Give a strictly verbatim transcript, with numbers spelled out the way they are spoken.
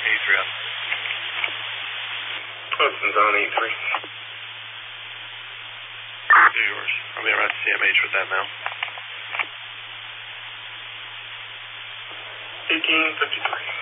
eighty-three up. Hudson's on eighty-three. Do yours. I'll be around C M H with that now. eighteen fifty-three.